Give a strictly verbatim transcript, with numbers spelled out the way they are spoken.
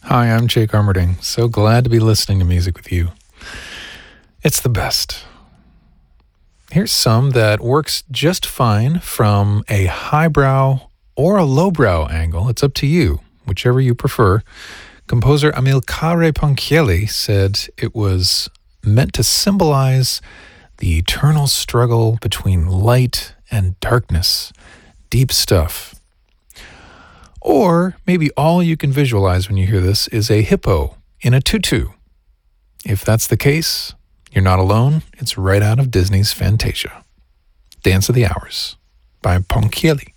Hi, I'm Jake Armerding. So glad to be listening to music with you. It's the best. Here's some that works just fine from a highbrow or a lowbrow angle. It's up to you, whichever you prefer. Composer Amilcare Ponchielli said it was meant to symbolize the eternal struggle between light and darkness. Deep stuff. Or maybe all you can visualize when you hear this is a hippo in a tutu. If that's the case, you're not alone. It's right out of Disney's Fantasia. Dance of the Hours by Ponchielli.